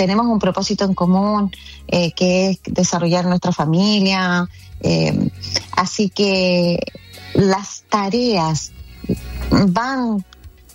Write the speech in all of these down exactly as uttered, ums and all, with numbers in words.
tenemos un propósito en común, eh, que es desarrollar nuestra familia, eh, así que las tareas van,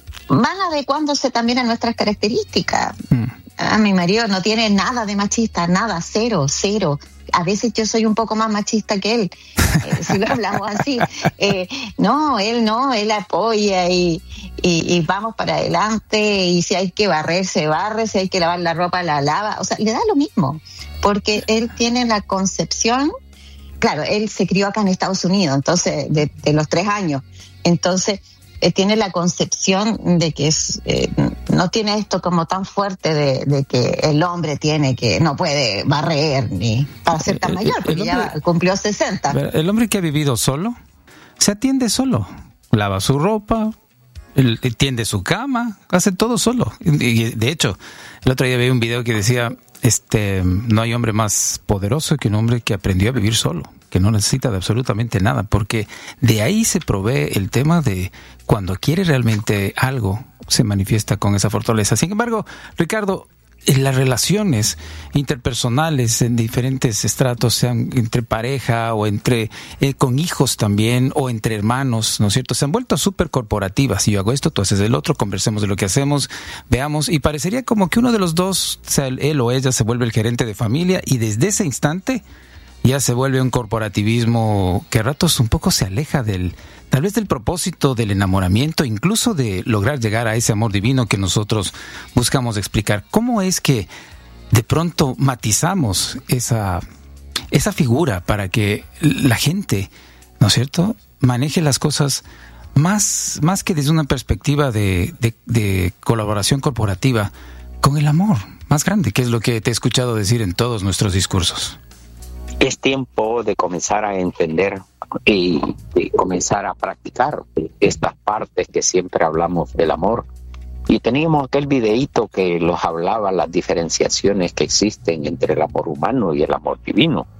van adecuándose también a nuestras características. Mm. A mi marido no tiene nada de machista, nada, cero, cero. A veces yo soy un poco más machista que él, eh, si lo hablamos así. Eh, no, él no, él apoya y, y, y vamos para adelante, y si hay que barrer, se barre, si hay que lavar la ropa, la lava. O sea, le da lo mismo, porque él tiene la concepción, claro, él se crió acá en Estados Unidos, entonces, de, de los tres años. Entonces, eh, tiene la concepción de que es, eh, no tiene esto como tan fuerte de, de que el hombre tiene que, no puede barrer ni para ser tan mayor, porque el hombre, ya cumplió sesenta. El hombre que ha vivido solo, se atiende solo, lava su ropa, él tiende su cama, hace todo solo. Y de hecho, el otro día vi un video que decía, este, no hay hombre más poderoso que un hombre que aprendió a vivir solo, que no necesita de absolutamente nada, porque de ahí se provee el tema de cuando quiere realmente algo, se manifiesta con esa fortaleza. Sin embargo, Ricardo, en las relaciones interpersonales en diferentes estratos, sean entre pareja o entre eh, con hijos también, o entre hermanos, ¿no es cierto?, se han vuelto súper corporativas. Si yo hago esto, tú haces el otro, conversemos de lo que hacemos, veamos, y parecería como que uno de los dos, sea él o ella, se vuelve el gerente de familia, y desde ese instante ya se vuelve un corporativismo que a ratos un poco se aleja del, tal vez del propósito del enamoramiento, incluso de lograr llegar a ese amor divino que nosotros buscamos explicar. ¿Cómo es que de pronto matizamos esa, esa figura para que la gente, ¿no es cierto?, maneje las cosas más, más que desde una perspectiva de, de, de colaboración corporativa, con el amor más grande, que es lo que te he escuchado decir en todos nuestros discursos? Es tiempo de comenzar a entender y de comenzar a practicar estas partes que siempre hablamos del amor. Y teníamos aquel videíto que los hablaba, las diferenciaciones que existen entre el amor humano y el amor divino.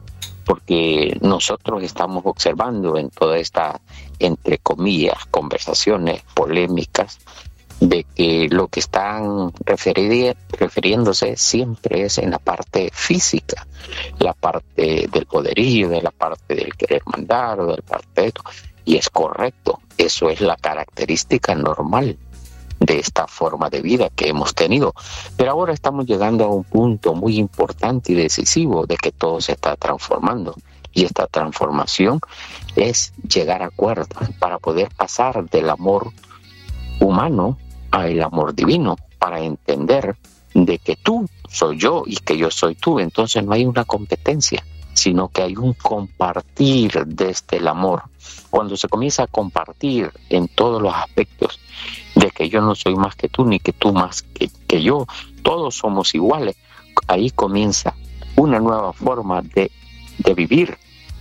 Porque nosotros estamos observando en toda esta, entre comillas, conversaciones polémicas, de que lo que están referi- refiriéndose siempre es en la parte física, la parte del poderío, de la parte del querer mandar o de la parte de esto. Y es correcto, eso es la característica normal de esta forma de vida que hemos tenido. Pero ahora estamos llegando a un punto muy importante y decisivo de que todo se está transformando. Y esta transformación es llegar a acuerdos para poder pasar del amor humano al amor divino, para entender de que tú soy yo y que yo soy tú. Entonces no hay una competencia, sino que hay un compartir desde el amor. Cuando se comienza a compartir en todos los aspectos, de que yo no soy más que tú, ni que tú más que, que yo, todos somos iguales, ahí comienza una nueva forma de, de vivir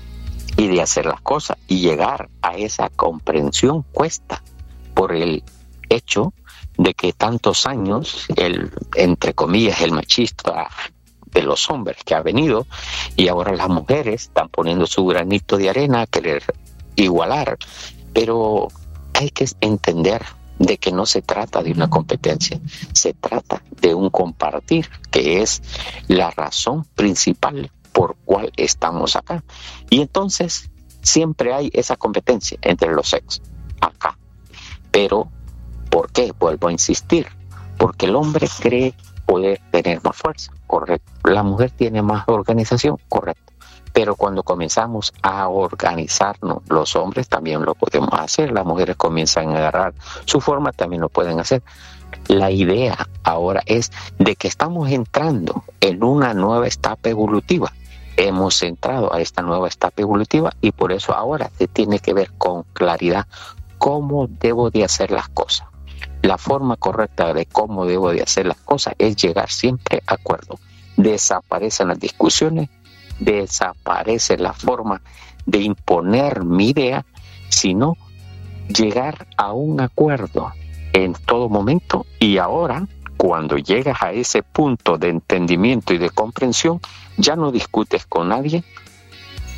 y de hacer las cosas, y llegar a esa comprensión cuesta por el hecho de que tantos años, el, entre comillas, el machista de los hombres que ha venido, y ahora las mujeres están poniendo su granito de arena a querer igualar. Pero hay que entender de que no se trata de una competencia, se trata de un compartir, que es la razón principal por cual estamos acá. Y entonces siempre hay esa competencia entre los sexos acá. Pero ¿por qué? Vuelvo a insistir, porque el hombre cree poder tener más fuerza, correcto. La mujer tiene más organización, correcto. Pero cuando comenzamos a organizarnos, los hombres también lo podemos hacer, las mujeres comienzan a agarrar su forma, también lo pueden hacer. La idea ahora es de que estamos entrando en una nueva etapa evolutiva. Hemos entrado a esta nueva etapa evolutiva y por eso ahora se tiene que ver con claridad cómo debo de hacer las cosas. La forma correcta de cómo debo de hacer las cosas es llegar siempre a acuerdo. Desaparecen las discusiones, desaparece la forma de imponer mi idea, sino llegar a un acuerdo en todo momento. Y ahora, cuando llegas a ese punto de entendimiento y de comprensión, ya no discutes con nadie,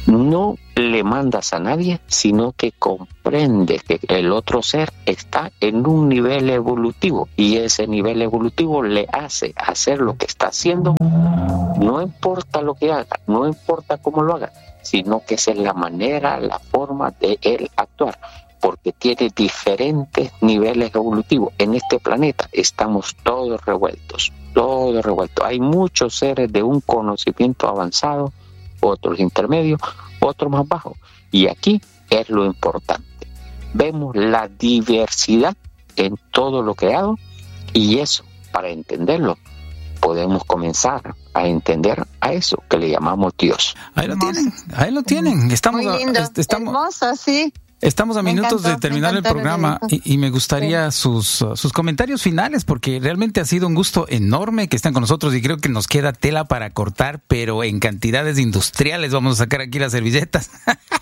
no le mandas a nadie, sino que comprende que el otro ser está en un nivel evolutivo y ese nivel evolutivo le hace hacer lo que está haciendo, no importa lo que haga, no importa cómo lo haga, sino que esa es la manera, la forma de él actuar, porque tiene diferentes niveles evolutivos. En este planeta estamos todos revueltos, todos revueltos. Hay muchos seres de un conocimiento avanzado, otros intermedios, otros más bajos. Y aquí es lo importante. Vemos la diversidad en todo lo creado y eso, para entenderlo, podemos comenzar a entender a eso que le llamamos Dios. Ahí lo tienen, ahí lo tienen. Estamos, muy lindo, a, estamos, hermoso, sí. Estamos a Me minutos encantó, de terminar el programa el y, y me gustaría sí. sus, uh, sus comentarios finales, porque realmente ha sido un gusto enorme que estén con nosotros y creo que nos queda tela para cortar, pero en cantidades industriales. Vamos a sacar aquí las servilletas.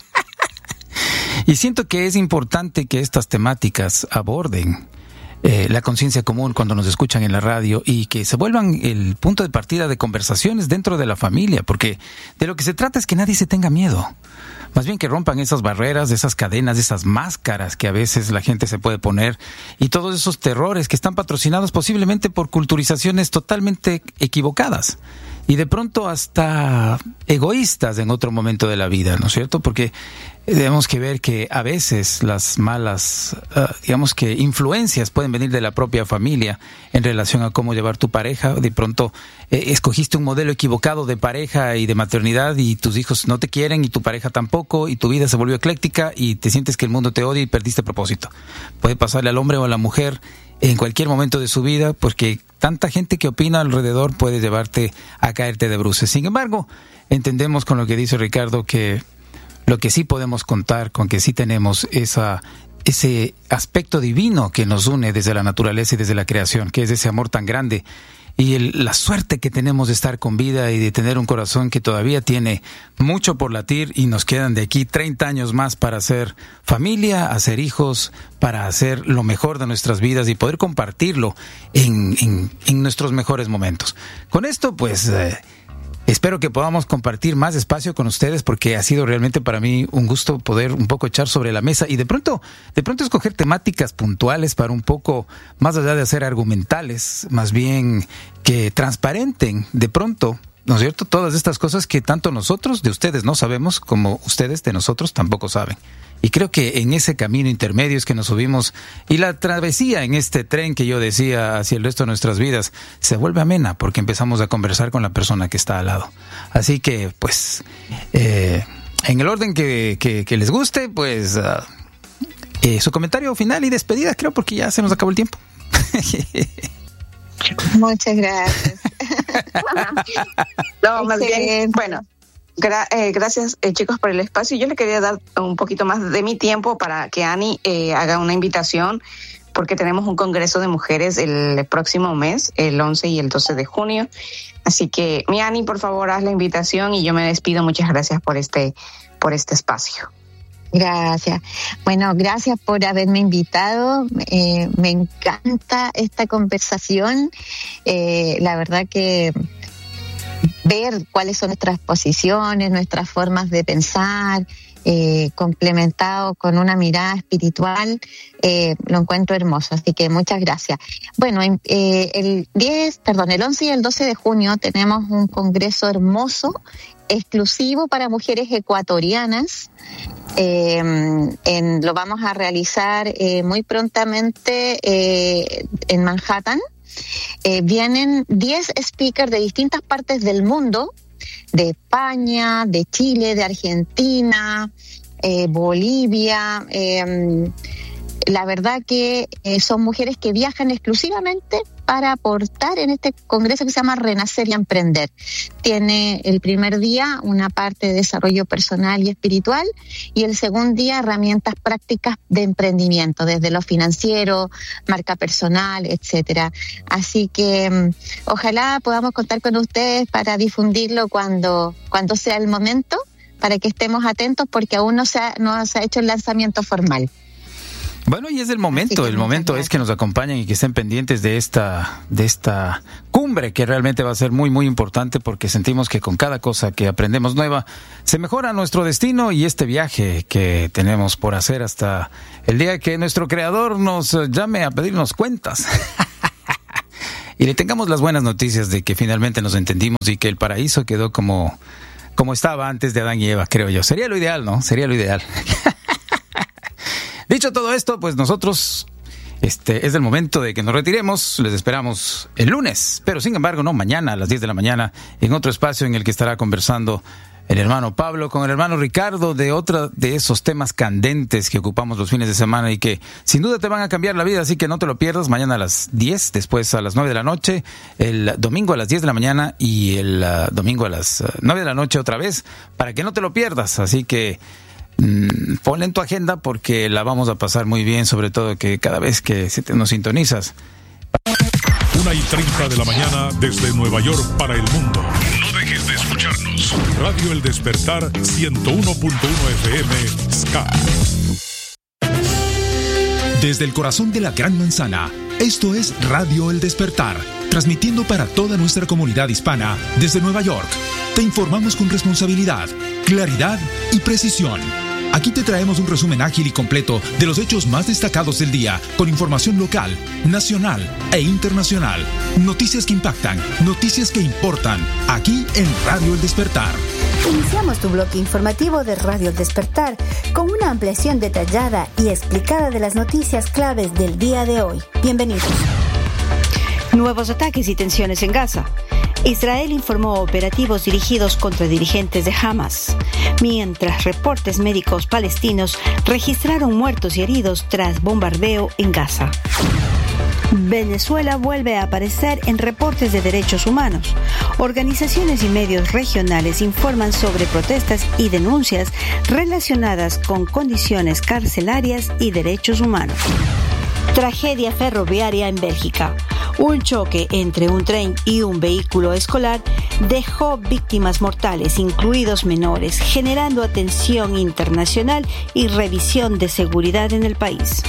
Y siento que es importante que estas temáticas aborden eh, la conciencia común cuando nos escuchan en la radio y que se vuelvan el punto de partida de conversaciones dentro de la familia, porque de lo que se trata es que nadie se tenga miedo. Más bien que rompan esas barreras, esas cadenas, esas máscaras que a veces la gente se puede poner y todos esos terrores que están patrocinados posiblemente por culturizaciones totalmente equivocadas y de pronto hasta egoístas en otro momento de la vida, ¿no es cierto? Porque tenemos que ver que a veces las malas, uh, digamos que influencias pueden venir de la propia familia en relación a cómo llevar tu pareja. De pronto eh, escogiste un modelo equivocado de pareja y de maternidad y tus hijos no te quieren y tu pareja tampoco y tu vida se volvió ecléctica y te sientes que el mundo te odia y perdiste propósito. Puede pasarle al hombre o a la mujer en cualquier momento de su vida, porque tanta gente que opina alrededor puede llevarte a caerte de bruces. Sin embargo, entendemos con lo que dice Ricardo que lo que sí podemos contar, con que sí tenemos esa, ese aspecto divino que nos une desde la naturaleza y desde la creación, que es ese amor tan grande. Y el, la suerte que tenemos de estar con vida y de tener un corazón que todavía tiene mucho por latir y nos quedan de aquí treinta años más para hacer familia, hacer hijos, para hacer lo mejor de nuestras vidas y poder compartirlo en, en, en nuestros mejores momentos. Con esto, pues, eh, espero que podamos compartir más espacio con ustedes porque ha sido realmente para mí un gusto poder un poco echar sobre la mesa y de pronto, de pronto escoger temáticas puntuales para un poco, más allá de hacer argumentales, más bien que transparenten de pronto, ¿no es cierto?, todas estas cosas que tanto nosotros de ustedes no sabemos como ustedes de nosotros tampoco saben. Y creo que en ese camino intermedio es que nos subimos y la travesía en este tren que yo decía hacia el resto de nuestras vidas se vuelve amena porque empezamos a conversar con la persona que está al lado. Así que, pues, eh, en el orden que, que, que les guste, pues, uh, eh, su comentario final y despedida, creo, porque ya se nos acabó el tiempo. Muchas gracias. No, más bien, bueno. Gra- eh, gracias eh, chicos por el espacio. Yo le quería dar un poquito más de mi tiempo para que Ani eh, haga una invitación porque tenemos un congreso de mujeres el próximo mes, el once y el doce de junio. Así que mi Ani, por favor, haz la invitación y yo me despido. Muchas gracias por este, por este espacio. Gracias. Bueno, gracias por haberme invitado. Eh, me encanta esta conversación. Eh, la verdad que ver cuáles son nuestras posiciones, nuestras formas de pensar, eh, complementado con una mirada espiritual, eh, lo encuentro hermoso. Así que muchas gracias. Bueno, eh, el diez, perdón, el once y el doce de junio tenemos un congreso hermoso, exclusivo para mujeres ecuatorianas. Eh, en, lo vamos a realizar eh, muy prontamente eh, en Manhattan. Eh, vienen diez speakers de distintas partes del mundo, de España, de Chile, de Argentina, eh, Bolivia. Eh, la verdad que eh, son mujeres que viajan exclusivamente para aportar en este congreso que se llama Renacer y Emprender. Tiene el primer día una parte de desarrollo personal y espiritual y el segundo día herramientas prácticas de emprendimiento, desde lo financiero, marca personal, etcétera. Así que um, ojalá podamos contar con ustedes para difundirlo cuando, cuando sea el momento, para que estemos atentos porque aún no se ha, no se ha hecho el lanzamiento formal. Bueno, y es el momento, el momento es que nos acompañen y que estén pendientes de esta, de esta cumbre que realmente va a ser muy, muy importante porque sentimos que con cada cosa que aprendemos nueva se mejora nuestro destino y este viaje que tenemos por hacer hasta el día que nuestro creador nos llame a pedirnos cuentas. Y le tengamos las buenas noticias de que finalmente nos entendimos y que el paraíso quedó como, como estaba antes de Adán y Eva, creo yo. Sería lo ideal, ¿no? Sería lo ideal. Dicho todo esto, pues nosotros, este, es el momento de que nos retiremos. Les esperamos el lunes, pero sin embargo no mañana a las diez de la mañana en otro espacio en el que estará conversando el hermano Pablo con el hermano Ricardo de otra de esos temas candentes que ocupamos los fines de semana y que sin duda te van a cambiar la vida, así que no te lo pierdas. Mañana a las diez, después a las nueve de la noche, el domingo a las diez de la mañana y el uh, domingo a las uh, nueve de la noche otra vez, para que no te lo pierdas. Así que Mm, ponla en tu agenda porque la vamos a pasar muy bien, sobre todo que cada vez que nos sintonizas. Una y treinta de la mañana desde Nueva York para el mundo. No dejes de escucharnos. Radio El Despertar ciento uno punto uno F M Ska. Desde el corazón de la Gran Manzana, esto es Radio El Despertar, transmitiendo para toda nuestra comunidad hispana desde Nueva York. Te informamos con responsabilidad, claridad y precisión. Aquí te traemos un resumen ágil y completo de los hechos más destacados del día, con información local, nacional e internacional. Noticias que impactan, noticias que importan, aquí en Radio El Despertar. Iniciamos tu bloque informativo de Radio El Despertar con una ampliación detallada y explicada de las noticias claves del día de hoy. Bienvenidos. Nuevos ataques y tensiones en Gaza. Israel informó operativos dirigidos contra dirigentes de Hamas, mientras reportes médicos palestinos registraron muertos y heridos tras bombardeo en Gaza. Venezuela vuelve a aparecer en reportes de derechos humanos. Organizaciones y medios regionales informan sobre protestas y denuncias relacionadas con condiciones carcelarias y derechos humanos. Tragedia ferroviaria en Bélgica. Un choque entre un tren y un vehículo escolar dejó víctimas mortales, incluidos menores, generando atención internacional y revisión de seguridad en el país.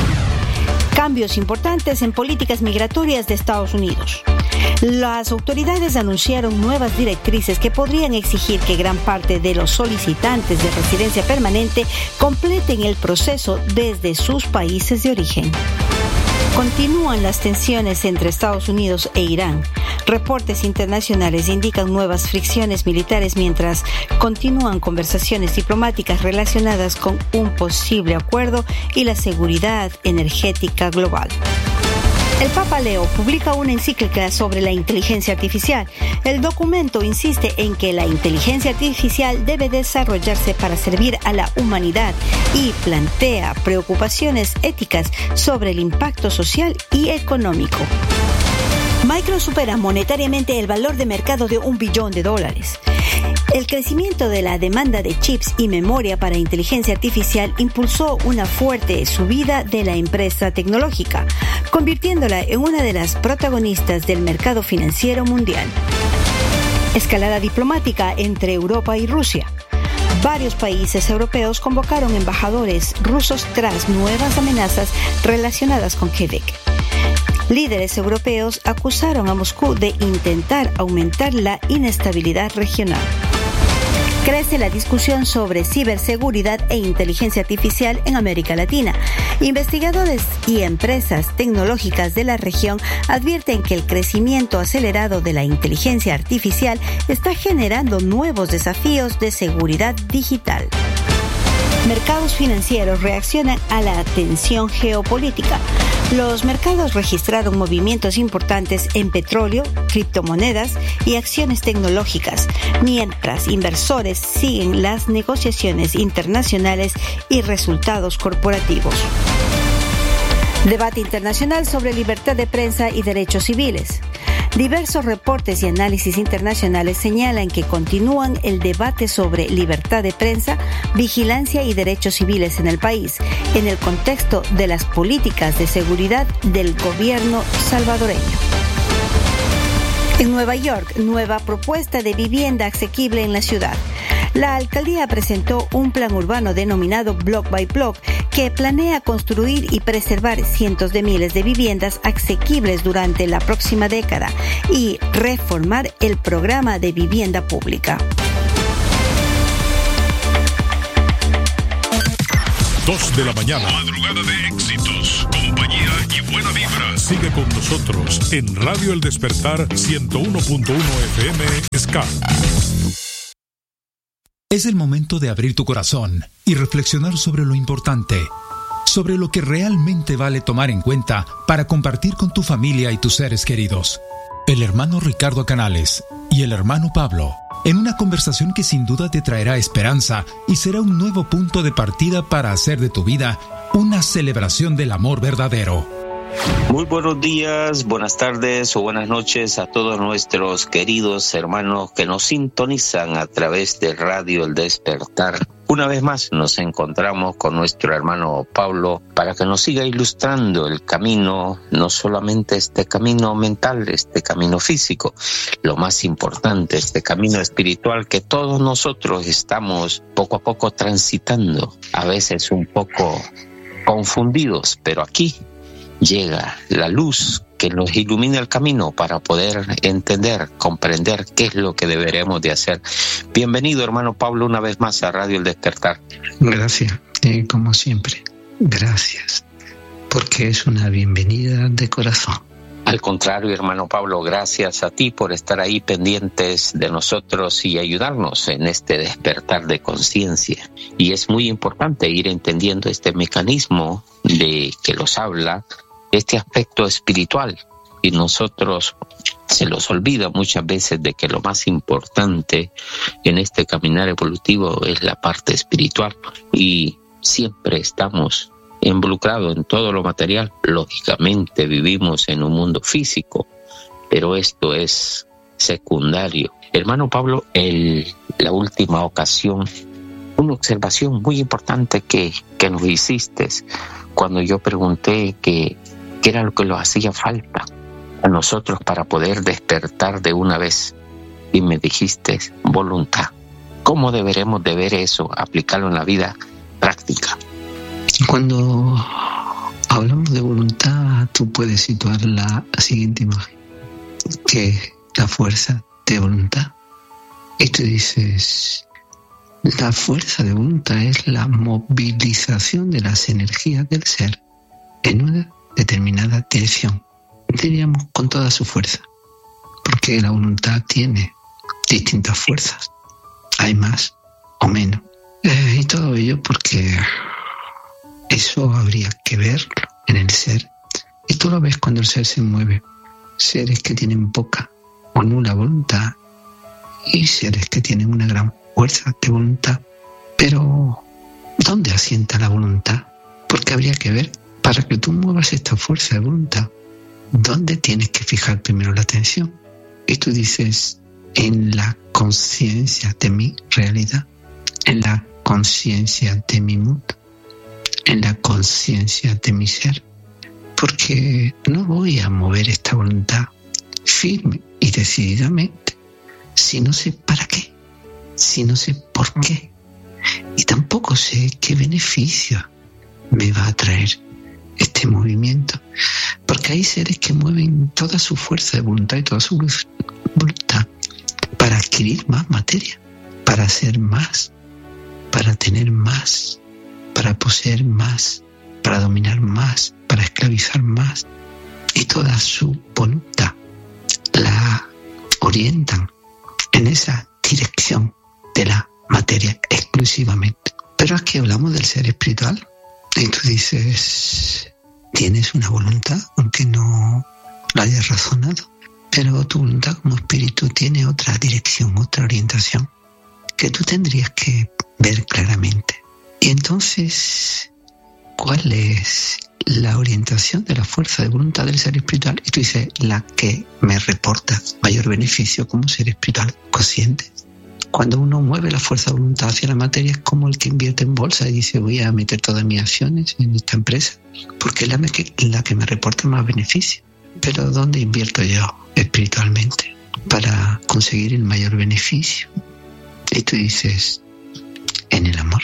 Cambios importantes en políticas migratorias de Estados Unidos. Las autoridades anunciaron nuevas directrices que podrían exigir que gran parte de los solicitantes de residencia permanente completen el proceso desde sus países de origen. Continúan las tensiones entre Estados Unidos e Irán. Reportes internacionales indican nuevas fricciones militares mientras continúan conversaciones diplomáticas relacionadas con un posible acuerdo y la seguridad energética global. El Papa Leo publica una encíclica sobre la inteligencia artificial. El documento insiste en que la inteligencia artificial debe desarrollarse para servir a la humanidad y plantea preocupaciones éticas sobre el impacto social y económico. Micron supera monetariamente el valor de mercado de un billón de dólares. El crecimiento de la demanda de chips y memoria para inteligencia artificial impulsó una fuerte subida de la empresa tecnológica, convirtiéndola en una de las protagonistas del mercado financiero mundial. Escalada diplomática entre Europa y Rusia. Varios países europeos convocaron embajadores rusos tras nuevas amenazas relacionadas con Quebec. Líderes europeos acusaron a Moscú de intentar aumentar la inestabilidad regional. Crece la discusión sobre ciberseguridad e inteligencia artificial en América Latina. Investigadores y empresas tecnológicas de la región advierten que el crecimiento acelerado de la inteligencia artificial está generando nuevos desafíos de seguridad digital. Mercados financieros reaccionan a la tensión geopolítica. Los mercados registraron movimientos importantes en petróleo, criptomonedas y acciones tecnológicas, mientras inversores siguen las negociaciones internacionales y resultados corporativos. Debate internacional sobre libertad de prensa y derechos civiles. Diversos reportes y análisis internacionales señalan que continúan el debate sobre libertad de prensa, vigilancia y derechos civiles en el país, en el contexto de las políticas de seguridad del gobierno salvadoreño. En Nueva York, nueva propuesta de vivienda asequible en la ciudad. La alcaldía presentó un plan urbano denominado Block by Block que planea construir y preservar cientos de miles de viviendas asequibles durante la próxima década y reformar el programa de vivienda pública. Dos de la mañana. Madrugada de éxitos, compañía y buena vibra. Sigue con nosotros en Radio El Despertar ciento uno punto uno F M S K. Es el momento de abrir tu corazón y reflexionar sobre lo importante, sobre lo que realmente vale tomar en cuenta para compartir con tu familia y tus seres queridos. El hermano Ricardo Canales y el hermano Pablo, en una conversación que sin duda te traerá esperanza y será un nuevo punto de partida para hacer de tu vida una celebración del amor verdadero. Muy buenos días, buenas tardes o buenas noches a todos nuestros queridos hermanos que nos sintonizan a través de Radio El Despertar. Una vez más nos encontramos con nuestro hermano Pablo para que nos siga ilustrando el camino, no solamente este camino mental, este camino físico, lo más importante, este camino espiritual que todos nosotros estamos poco a poco transitando, a veces un poco confundidos, pero aquí llega la luz que nos ilumina el camino para poder entender, comprender qué es lo que deberemos de hacer. Bienvenido, hermano Pablo, una vez más a Radio El Despertar. Gracias, eh, como siempre, gracias, porque es una bienvenida de corazón. Al contrario, hermano Pablo, gracias a ti por estar ahí pendientes de nosotros y ayudarnos en este despertar de conciencia. Y es muy importante ir entendiendo este mecanismo de que los habla, este aspecto espiritual, y nosotros se nos olvida muchas veces de que lo más importante en este caminar evolutivo es la parte espiritual, y siempre estamos involucrados en todo lo material. Lógicamente vivimos en un mundo físico, pero esto es secundario. Hermano Pablo, el, la última ocasión, una observación muy importante que, que nos hiciste cuando yo pregunté que qué era lo que nos hacía falta a nosotros para poder despertar de una vez, y me dijiste voluntad. ¿Cómo deberemos de ver eso, aplicarlo en la vida práctica? Cuando hablamos de voluntad, tú puedes situar la siguiente imagen, que es la fuerza de voluntad. Y tú dices, la fuerza de voluntad es la movilización de las energías del ser en una determinada dirección, diríamos con toda su fuerza, porque la voluntad tiene distintas fuerzas, hay más o menos, eh, y todo ello porque eso habría que verlo en el ser, y tú lo ves cuando el ser se mueve, seres que tienen poca o nula voluntad y seres que tienen una gran fuerza de voluntad. Pero ¿dónde asienta la voluntad? Porque habría que ver, para que tú muevas esta fuerza de voluntad, ¿dónde tienes que fijar primero la atención? Y tú dices, en la conciencia de mi realidad, en la conciencia de mi mundo, en la conciencia de mi ser. Porque no voy a mover esta voluntad firme y decididamente si no sé para qué, si no sé por qué, y tampoco sé qué beneficio me va a traer este movimiento, porque hay seres que mueven toda su fuerza de voluntad y toda su voluntad para adquirir más materia, para hacer más, para tener más, para poseer más, para dominar más, para esclavizar más, y toda su voluntad la orientan en esa dirección de la materia exclusivamente. Pero aquí hablamos del ser espiritual, y tú dices, tienes una voluntad, aunque no lo hayas razonado, pero tu voluntad como espíritu tiene otra dirección, otra orientación, que tú tendrías que ver claramente. Y entonces, ¿cuál es la orientación de la fuerza de voluntad del ser espiritual? Y tú dices, la que me reporta mayor beneficio como ser espiritual consciente. Cuando uno mueve la fuerza de voluntad hacia la materia, es como el que invierte en bolsa y dice, voy a meter todas mis acciones en esta empresa, porque es la, que, la que me reporta más beneficio. Pero ¿dónde invierto yo espiritualmente para conseguir el mayor beneficio? Y tú dices, en el amor.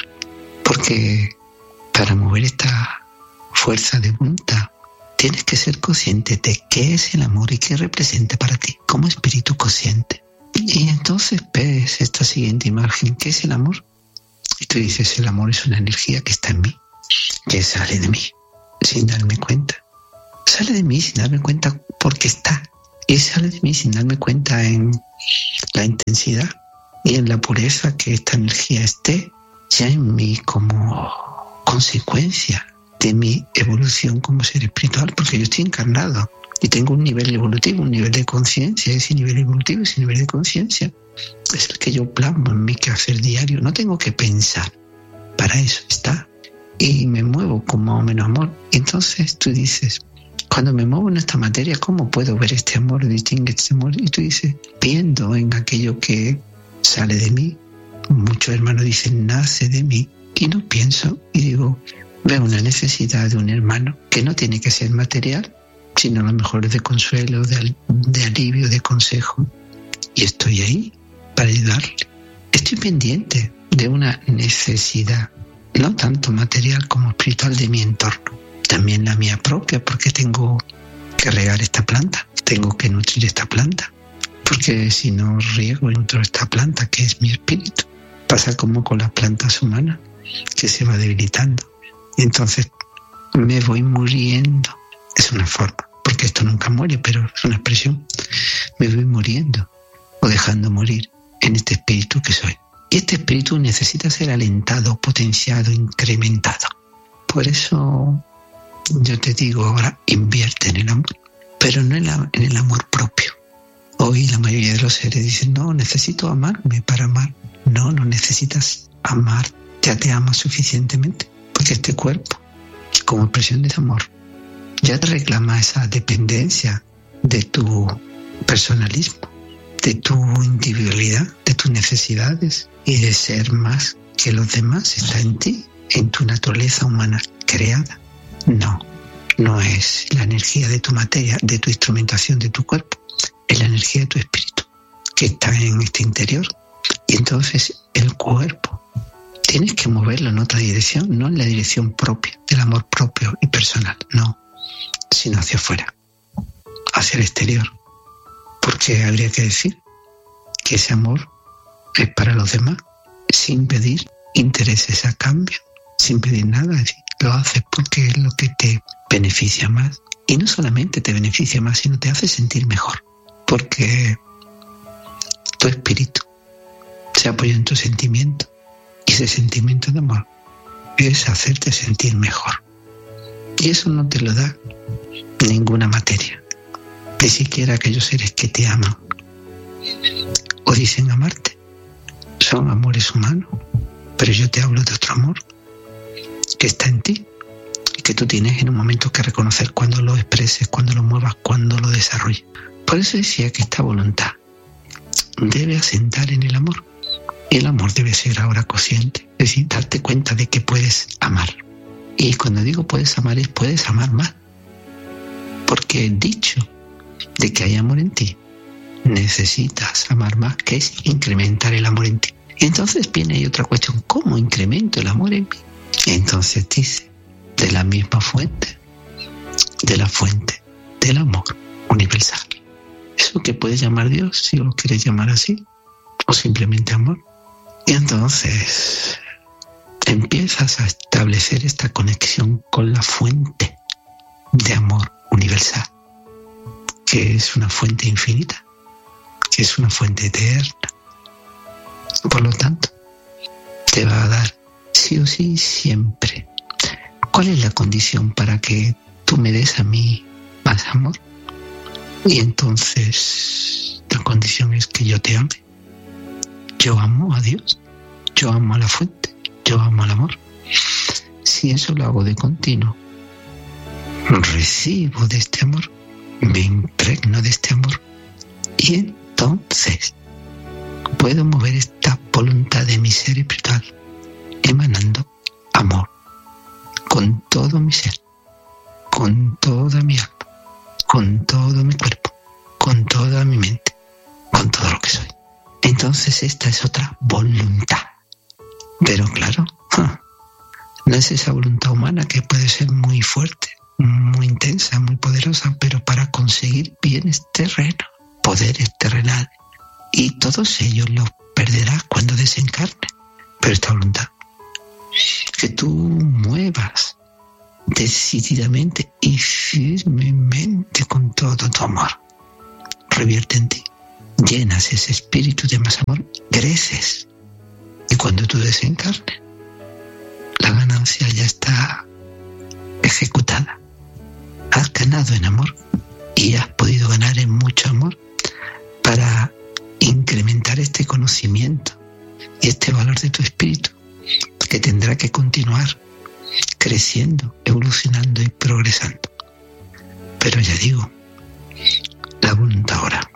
Porque para mover esta fuerza de voluntad tienes que ser consciente de qué es el amor y qué representa para ti como espíritu consciente. Y entonces ves esta siguiente imagen, ¿qué es el amor? Y tú dices, el amor es una energía que está en mí, que sale de mí, sin darme cuenta. Sale de mí sin darme cuenta porque está. Y sale de mí sin darme cuenta en la intensidad y en la pureza que esta energía esté ya en mí como consecuencia de mi evolución como ser espiritual, porque yo estoy encarnado y tengo un nivel evolutivo, un nivel de conciencia. Ese nivel evolutivo, ese nivel de conciencia es el que yo plasmo en mi quehacer diario. No tengo que pensar, para eso está. Y me muevo con más o menos amor. Entonces tú dices, cuando me muevo en esta materia, ¿cómo puedo ver este amor, distinguir este amor? Y tú dices, viendo en aquello que sale de mí. Muchos hermanos dicen, nace de mí. Y no pienso y digo, veo una necesidad de un hermano que no tiene que ser material, sino a lo mejor de consuelo, de, de alivio, de consejo. Y estoy ahí para ayudarle. Estoy pendiente de una necesidad, no tanto material como espiritual, de mi entorno. También la mía propia, porque tengo que regar esta planta, tengo que nutrir esta planta. Porque si no riego y nutro esta planta, que es mi espíritu, pasa como con las plantas humanas, que se va debilitando. Y entonces me voy muriendo. Es una forma, porque esto nunca muere, pero es una expresión. Me voy muriendo o dejando morir en este espíritu que soy. Y este espíritu necesita ser alentado, potenciado, incrementado. Por eso yo te digo ahora, invierte en el amor, pero no en, la, en el amor propio. Hoy la mayoría de los seres dicen, no, necesito amarme para amar. No, no necesitas amar, ya te amas suficientemente, porque este cuerpo, como expresión de amor, ya te reclama esa dependencia de tu personalismo, de tu individualidad, de tus necesidades y de ser más que los demás. Está en ti, en tu naturaleza humana creada. No, no es la energía de tu materia, de tu instrumentación, de tu cuerpo. Es la energía de tu espíritu que está en este interior. Y entonces el cuerpo tienes que moverlo en otra dirección, no en la dirección propia, del amor propio y personal, no, sino hacia afuera, hacia el exterior. Porque habría que decir que ese amor es para los demás, sin pedir intereses a cambio, sin pedir nada. Es decir, lo haces porque es lo que te beneficia más. Y no solamente te beneficia más, sino te hace sentir mejor. Porque tu espíritu se apoya en tu sentimiento. Y ese sentimiento de amor es hacerte sentir mejor. Y eso no te lo da ninguna materia. Ni siquiera aquellos seres que te aman o dicen amarte. Son amores humanos. Pero yo te hablo de otro amor que está en ti y que tú tienes en un momento que reconocer cuando lo expreses, cuando lo muevas, cuando lo desarrolles. Por eso decía que esta voluntad debe asentar en el amor. Y el amor debe ser ahora consciente, es decir, darte cuenta de que puedes amar. Y cuando digo puedes amar, es puedes amar más. Porque el dicho de que hay amor en ti, necesitas amar más, que es incrementar el amor en ti. Y entonces viene ahí otra cuestión, ¿cómo incremento el amor en mí? Y entonces dice, de la misma fuente, de la fuente del amor universal. Eso que puedes llamar Dios, si lo quieres llamar así, o simplemente amor. Y entonces empiezas a establecer esta conexión con la fuente de amor universal, que es una fuente infinita, que es una fuente eterna. Por lo tanto, te va a dar sí o sí siempre. ¿Cuál es la condición para que tú me des a mí más amor? Y entonces la condición es que yo te ame. Yo amo a Dios, yo amo a la fuente, yo amo al amor. Si eso lo hago de continuo, recibo de este amor, me impregno de este amor. Y entonces puedo mover esta voluntad de mi ser espiritual emanando amor con todo mi ser, con toda mi alma, con todo mi cuerpo, con toda mi mente, con todo lo que soy. Entonces esta es otra voluntad Pero claro, no es esa voluntad humana que puede ser muy fuerte, muy intensa, muy poderosa, pero para conseguir bienes terrenos, poderes terrenales, y todos ellos los perderás cuando desencarne. Pero esta voluntad, que tú muevas decididamente y firmemente con todo tu amor, revierte en ti, llenas ese espíritu de más amor, creces, y cuando tú desencarnes, la ganancia ya está ejecutada. Has ganado en amor y has podido ganar en mucho amor para incrementar este conocimiento y este valor de tu espíritu, que tendrá que continuar creciendo, evolucionando y progresando. Pero ya digo, la voluntad ahora,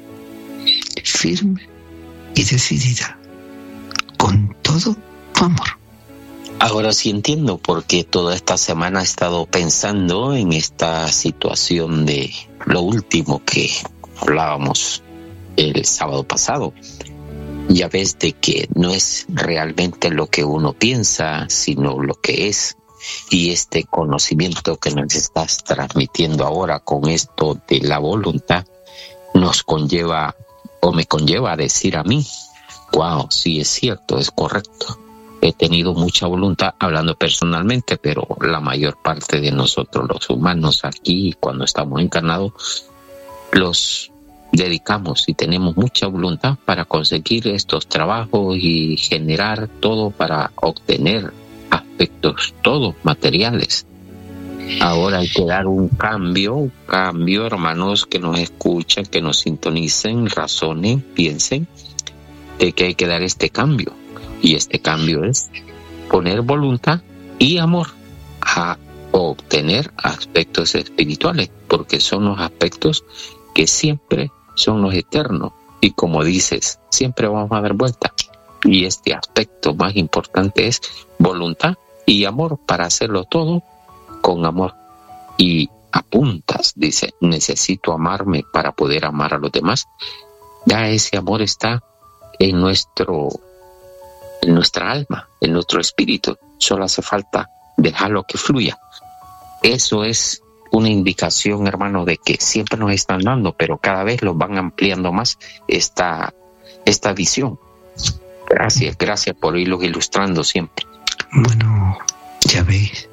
firme y decidida, con todo tu amor. Ahora sí entiendo por qué toda esta semana he estado pensando en esta situación de lo último que hablábamos el sábado pasado. Ya ves de que no es realmente lo que uno piensa, sino lo que es. Y este conocimiento que nos estás transmitiendo ahora con esto de la voluntad nos conlleva, o me conlleva a decir a mí, wow, sí es cierto, es correcto. He tenido mucha voluntad, hablando personalmente, pero la mayor parte de nosotros los humanos aquí, cuando estamos encarnados, los dedicamos y tenemos mucha voluntad para conseguir estos trabajos y generar todo para obtener aspectos todos materiales. Ahora hay que dar un cambio, un cambio, hermanos que nos escuchan, que nos sintonicen, razonen, piensen de que hay que dar este cambio. Y este cambio es poner voluntad y amor a obtener aspectos espirituales, porque son los aspectos que siempre son los eternos. Y como dices, siempre vamos a dar vuelta. Y este aspecto más importante es voluntad y amor para hacerlo todo con amor. Y apuntas, dice, necesito amarme para poder amar a los demás. Ya ese amor está en nuestro en nuestra alma, en nuestro espíritu. Solo hace falta dejarlo que fluya. Eso es una indicación, hermano, de que siempre nos están dando, pero cada vez los van ampliando más esta, esta visión. Gracias, gracias por irlos ilustrando siempre. Bueno, ya veis,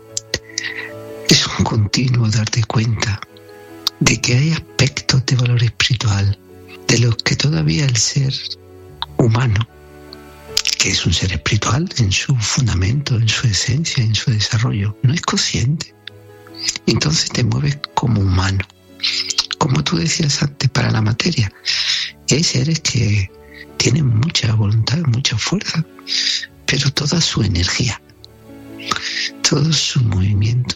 es un continuo darte cuenta de que hay aspectos de valor espiritual de los que todavía el ser humano, que es un ser espiritual en su fundamento, en su esencia, en su desarrollo, no es consciente. Entonces te mueves como humano. Como tú decías antes, para la materia, hay seres que tienen mucha voluntad, mucha fuerza, pero toda su energía, todo su movimiento,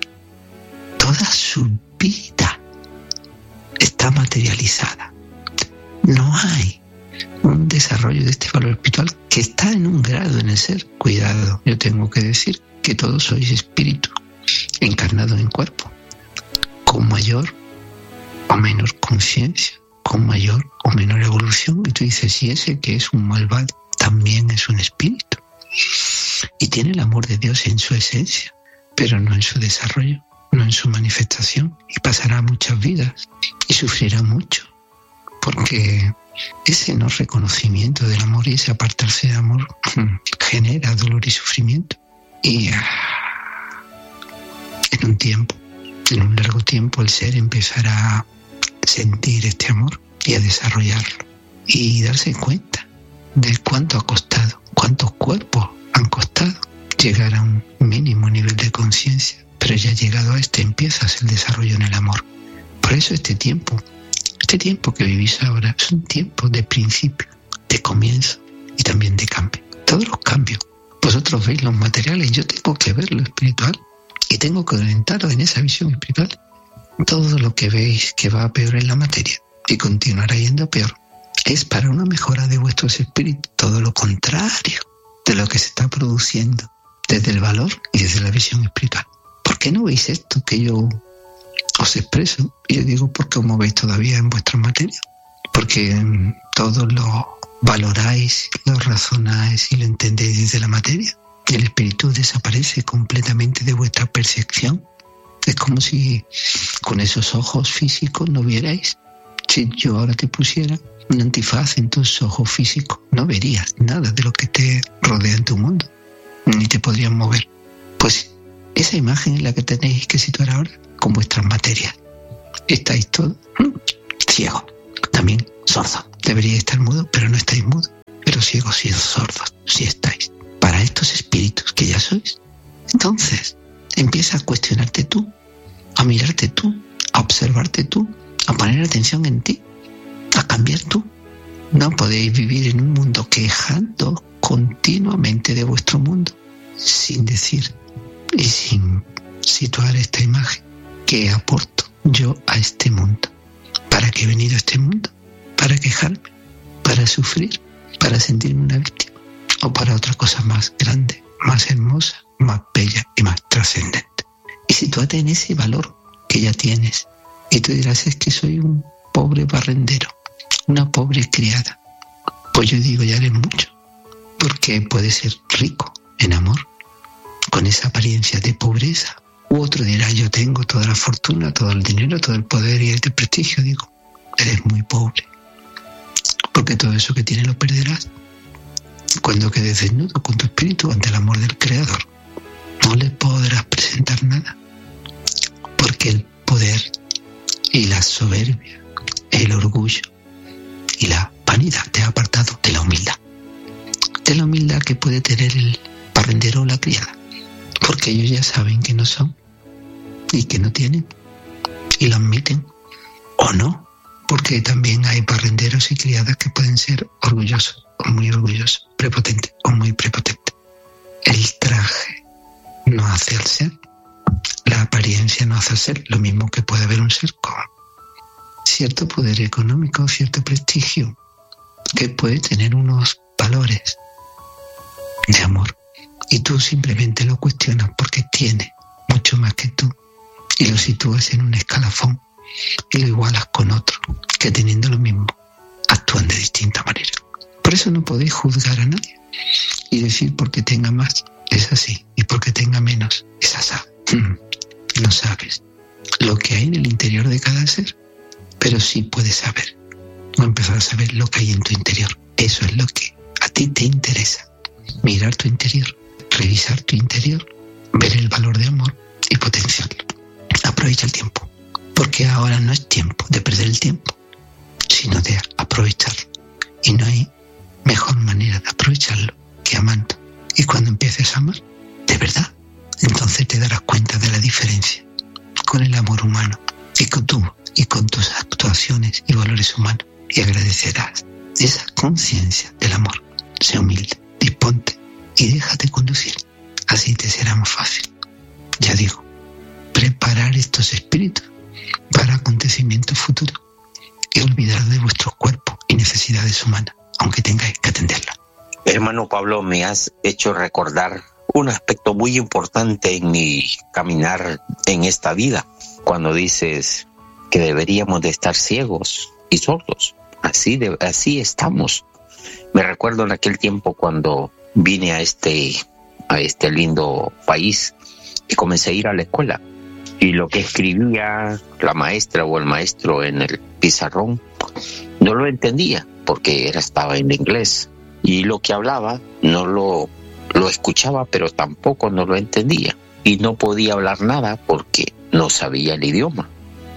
toda su vida está materializada. No hay un desarrollo de este valor espiritual que está en un grado en el ser. Cuidado, yo tengo que decir que todos sois espíritu encarnado en cuerpo, con mayor o menor conciencia, con mayor o menor evolución. Y tú dices, si ese que es un malvado también es un espíritu y tiene el amor de Dios en su esencia, pero no en su desarrollo, no en su manifestación, y pasará muchas vidas y sufrirá mucho, porque ese no reconocimiento del amor y ese apartarse del amor genera dolor y sufrimiento. Y en un tiempo, en un largo tiempo, el ser empezará a sentir este amor y a desarrollarlo y darse cuenta de cuánto ha costado, cuántos cuerpos han costado llegar a un mínimo nivel de conciencia, pero ya llegado a este empiezas el desarrollo en el amor. Por eso este tiempo, este tiempo que vivís ahora es un tiempo de principio, de comienzo y también de cambio. Todos los cambios, vosotros veis los materiales, yo tengo que ver lo espiritual y tengo que orientaros en esa visión espiritual. Todo lo que veis que va a peor en la materia y continuará yendo peor es para una mejora de vuestros espíritus, todo lo contrario de lo que se está produciendo desde el valor y desde la visión espiritual. ¿Por qué no veis esto que yo os expreso? Y yo digo, ¿por qué os movéis todavía en vuestra materia? porque todo lo valoráis, lo razonáis y lo entendéis desde la materia. El espíritu desaparece completamente de vuestra percepción. Es como si con esos ojos físicos no vierais. Si yo ahora te pusiera un antifaz en tus ojos físicos, no verías nada de lo que te rodea en tu mundo, ni te podrías mover. Pues esa imagen es la que tenéis que situar ahora con vuestras materias. Estáis todos ciegos, también sordos. Deberíais estar mudos, pero no estáis mudos. Pero ciegos y sordos, sí estáis. Para estos espíritus que ya sois. Entonces, empieza a cuestionarte tú, a mirarte tú, a observarte tú, a poner atención en ti, a cambiar tú. No podéis vivir en un mundo quejando continuamente de vuestro mundo, sin decir y sin situar esta imagen. ¿Qué aporto yo a este mundo? ¿Para qué he venido a este mundo? ¿Para quejarme? ¿Para sufrir? ¿Para sentirme una víctima? ¿O para otra cosa más grande, más hermosa, más bella y más trascendente? Y sitúate en ese valor que ya tienes. Y tú dirás, es que soy un pobre barrendero, una pobre criada. Pues yo digo, ya eres mucho, porque puedes ser rico en amor, con esa apariencia de pobreza. U otro dirá, yo tengo toda la fortuna, todo el dinero, todo el poder y el prestigio. Digo, eres muy pobre, porque todo eso que tienes lo perderás cuando quedes desnudo con tu espíritu ante el amor del Creador. No le podrás presentar nada, porque el poder y la soberbia, el orgullo y la vanidad te ha apartado de la humildad. De la humildad que puede tener el barrendero o la criada, porque ellos ya saben que no son y que no tienen, y lo admiten, o no, porque también hay barrenderos y criadas que pueden ser orgullosos o muy orgullosos, prepotentes o muy prepotentes. El traje no hace al ser, la apariencia no hace al ser, lo mismo que puede haber un ser con cierto poder económico, cierto prestigio, que puede tener unos valores de amor, y tú simplemente lo cuestionas porque tiene mucho más que tú, y lo sitúas en un escalafón y lo igualas con otro que teniendo lo mismo actúan de distinta manera. Por eso no podéis juzgar a nadie y decir porque tenga más es así y porque tenga menos es así. No sabes lo que hay en el interior de cada ser, pero sí puedes saber o empezar a saber lo que hay en tu interior. Eso es lo que a ti te interesa. Mirar tu interior, revisar tu interior, ver el valor de amor y potenciarlo. Aprovecha el tiempo, porque ahora no es tiempo de perder el tiempo, sino de aprovecharlo. Y no hay mejor manera de aprovecharlo que amando. Y cuando empieces a amar, de verdad, entonces te darás cuenta de la diferencia con el amor humano y con tú y con tus actuaciones y valores humanos, y agradecerás esa conciencia del amor. Sé humilde, disponte y déjate conducir. Así te será más fácil. Ya digo, preparar estos espíritus para acontecimientos futuros y olvidar de vuestros cuerpos y necesidades humanas, aunque tengáis que atenderlas. Hermano Pablo, me has hecho recordar un aspecto muy importante en mi caminar en esta vida, cuando dices que deberíamos de estar ciegos y sordos. Así, de, así estamos. Me recuerdo en aquel tiempo cuando vine a este, a este lindo país y comencé a ir a la escuela. Y lo que escribía la maestra o el maestro en el pizarrón no lo entendía porque era, estaba en inglés. Y lo que hablaba no lo, lo escuchaba, pero tampoco no lo entendía. Y no podía hablar nada porque no sabía el idioma.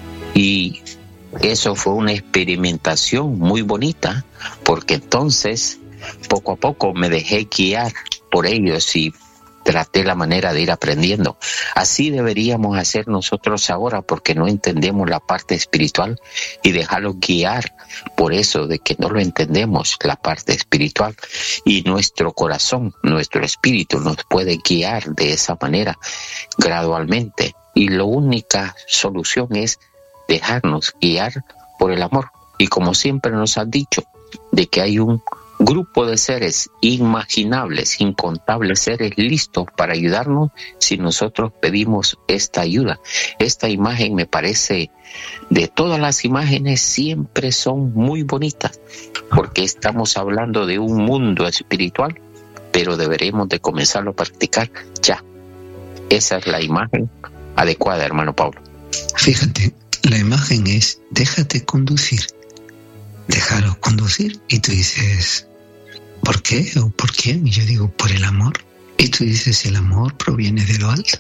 Y eso fue una experimentación muy bonita, porque entonces poco a poco me dejé guiar por ellos y traté la manera de ir aprendiendo. Así deberíamos hacer nosotros ahora, porque no entendemos la parte espiritual y dejarlos guiar por eso de que no lo entendemos, la parte espiritual, y nuestro corazón, nuestro espíritu nos puede guiar de esa manera gradualmente, y la única solución es dejarnos guiar por el amor. Y como siempre nos han dicho, de que hay un grupo de seres inimaginables, incontables seres listos para ayudarnos si nosotros pedimos esta ayuda. Esta imagen me parece, de todas las imágenes, siempre son muy bonitas, porque estamos hablando de un mundo espiritual, pero deberemos de comenzarlo a practicar ya. Esa es la imagen adecuada, hermano Pablo. Fíjate, la imagen es: déjate conducir. Dejaros conducir. Y tú dices, ¿por qué? ¿O por quién? Y yo digo, por el amor. Y tú dices, el amor proviene de lo alto.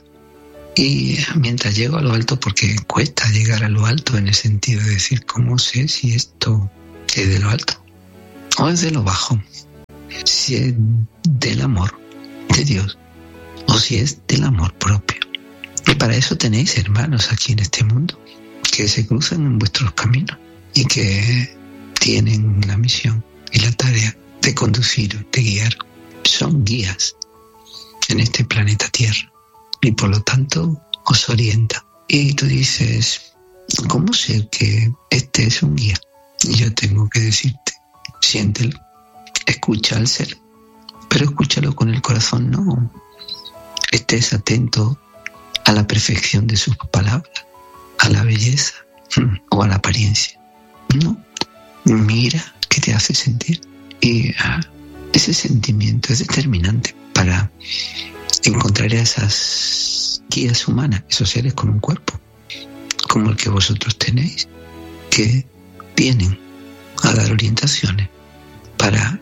Y mientras llego a lo alto, porque cuesta llegar a lo alto en el sentido de decir, ¿cómo sé si esto es de lo alto o es de lo bajo? Si es del amor de Dios o si es del amor propio. Y para eso tenéis hermanos aquí en este mundo que se cruzan en vuestros caminos y que tienen la misión y la tarea de conducir, de guiar. Son guías en este planeta Tierra y por lo tanto os orientan. Y tú dices, ¿cómo sé que este es un guía? Y yo tengo que decirte, siéntelo, escucha al ser, pero escúchalo con el corazón, no estés atento a la perfección de sus palabras, a la belleza o a la apariencia. No, mira qué te hace sentir. Y ah, ese sentimiento es determinante para encontrar esas guías humanas, esos seres con un cuerpo, como el que vosotros tenéis, que vienen a dar orientaciones para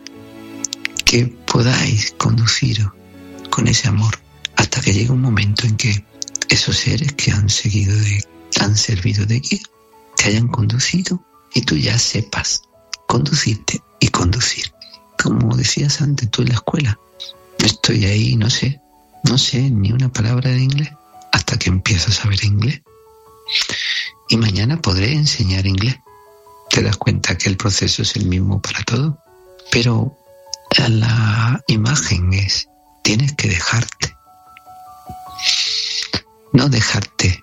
que podáis conduciros con ese amor hasta que llegue un momento en que esos seres que han seguido de, han servido de guía te hayan conducido y tú ya sepas conducirte y conducir. Como decías antes tú en la escuela, estoy ahí, no sé, no sé ni una palabra de inglés hasta que empiezo a saber inglés. Y mañana podré enseñar inglés. Te das cuenta que el proceso es el mismo para todos, pero la imagen es, tienes que dejarte. No dejarte